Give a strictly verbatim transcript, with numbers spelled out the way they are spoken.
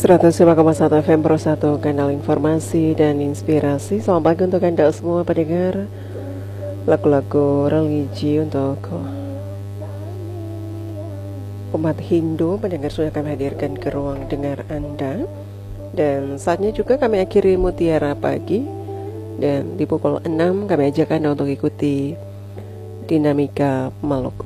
seratus lima koma satu F M Pro satu, kanal informasi dan inspirasi. Selamat pagi untuk Anda semua pendengar lagu-lagu religi untuk umat Hindu. Pendengar sudah kami hadirkan ke ruang dengar Anda. Dan saatnya juga kami akhiri Mutiara Pagi. Dan di pukul enam kami ajak Anda untuk ikuti Dinamika Maluku.